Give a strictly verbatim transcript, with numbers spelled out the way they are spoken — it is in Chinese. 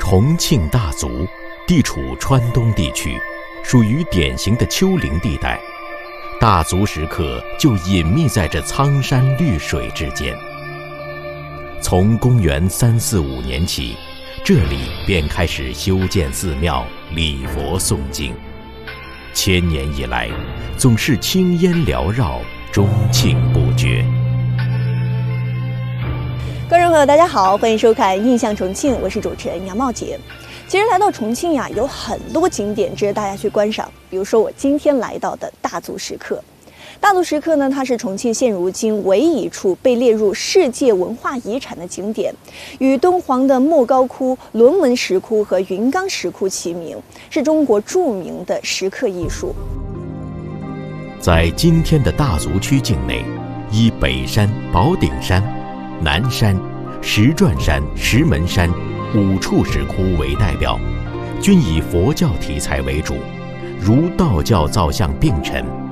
重庆大足地处川东地区，属于典型的丘陵地带。大足石刻就隐秘在这苍山绿水之间。从公元三四五年起，这里便开始修建寺庙、礼佛诵经。千年以来，总是青烟缭绕，钟磬不绝。 观众朋友，大家好，欢迎收看《印象重庆》，我是主持人杨茂杰。其实来到重庆呀，有很多景点值得大家去观赏。比如说我今天来到的大足石刻。大足石刻呢，它是重庆现如今唯一一处被列入世界文化遗产的景点，与敦煌的莫高窟、龙门石窟和云冈石窟齐名，是中国著名的石刻艺术。 在今天的大足区境内，以北山、宝顶山、南山、石转山、石门山五处石窟为代表，均以佛教题材为主，如道教造像并陈，